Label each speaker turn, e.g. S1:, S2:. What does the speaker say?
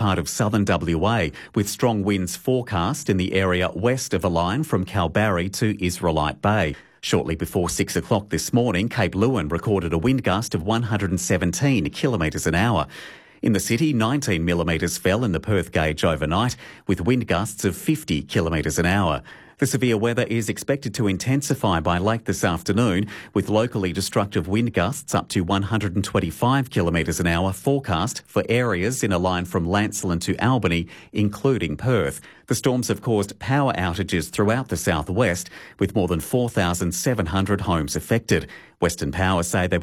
S1: part of southern WA, with strong winds forecast in the area west of a line from Kalbarri to Israelite Bay. Shortly before 6 o'clock this morning, Cape Leeuwin recorded a wind gust of 117 kilometres an hour. In the city, 19 millimetres fell in the Perth gauge overnight, with wind gusts of 50 kilometres an hour. The severe weather is expected to intensify by late this afternoon, with locally destructive wind gusts up to 125 kilometres an hour forecast for areas in a line from Lancelin to Albany, including Perth. The storms have caused power outages throughout the southwest, with more than 4,700 homes affected. Western Power say they will